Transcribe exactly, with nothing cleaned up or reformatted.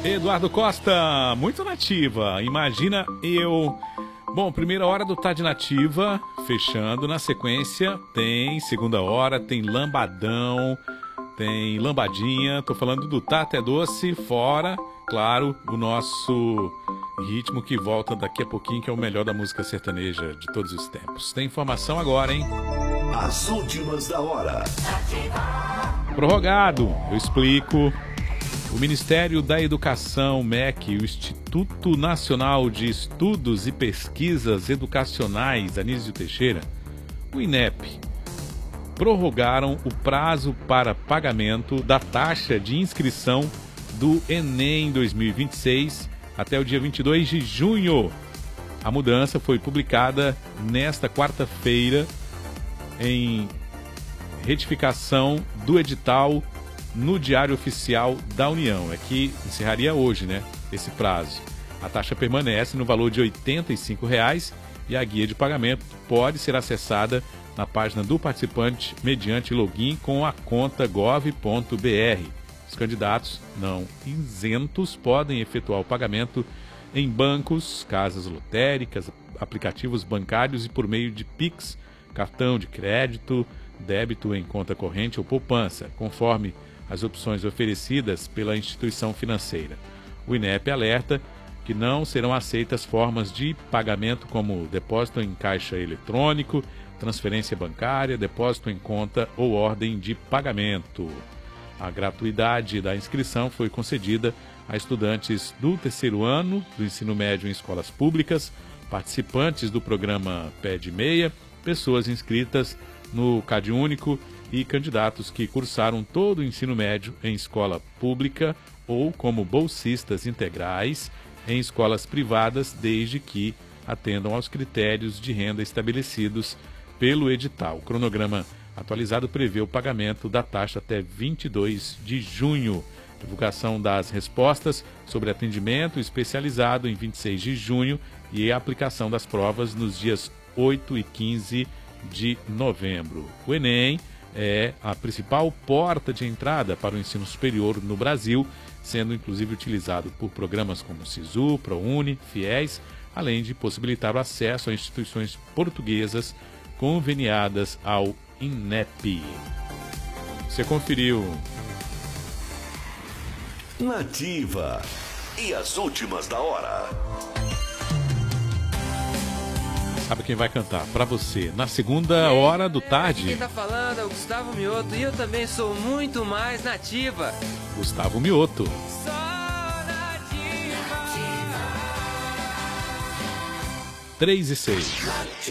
Eduardo Costa, muito nativa. Imagina eu. Bom, primeira hora do Tá de Nativa, fechando. Na sequência tem segunda hora, tem lambadão, tem lambadinha. Tô falando do Tá Até Doce, fora, claro, o nosso ritmo que volta daqui a pouquinho, que é o melhor da música sertaneja de todos os tempos. Tem informação agora, hein? As últimas da hora. Prorrogado, eu explico. O Ministério da Educação, M E C, o Instituto Nacional de Estudos e Pesquisas Educacionais, Anísio Teixeira, o INEP, prorrogaram o prazo para pagamento da taxa de inscrição do Enem dois mil e vinte e seis até o dia vinte e dois de junho. A mudança foi publicada nesta quarta-feira em retificação do edital no Diário Oficial da União. É que encerraria hoje, né, esse prazo. A taxa permanece no valor de oitenta e cinco reais e a guia de pagamento pode ser acessada na página do participante mediante login com a conta gov ponto br. Os candidatos não isentos podem efetuar o pagamento em bancos, casas lotéricas, aplicativos bancários e por meio de Pix, cartão de crédito, débito em conta corrente ou poupança, conforme as opções oferecidas pela instituição financeira. O INEP alerta que não serão aceitas formas de pagamento como depósito em caixa eletrônico, transferência bancária, depósito em conta ou ordem de pagamento. A gratuidade da inscrição foi concedida a estudantes do terceiro ano do ensino médio em escolas públicas, participantes do programa Pé de Meia, pessoas inscritas no CadÚnico e candidatos que cursaram todo o ensino médio em escola pública ou como bolsistas integrais em escolas privadas, desde que atendam aos critérios de renda estabelecidos pelo edital. O cronograma atualizado prevê o pagamento da taxa até vinte e dois de junho. Divulgação das respostas sobre atendimento especializado em vinte e seis de junho e a aplicação das provas nos dias oito e quinze de novembro. O Enem é a principal porta de entrada para o ensino superior no Brasil, sendo inclusive utilizado por programas como SISU, ProUni, FIES, além de possibilitar o acesso a instituições portuguesas conveniadas ao INEP. Você conferiu? Nativa. E as últimas da hora. Sabe quem vai cantar pra você na segunda hora do tarde? Quem tá falando é o Gustavo Mioto e eu também sou muito mais nativa. Gustavo Mioto. Só nativa. três e seis.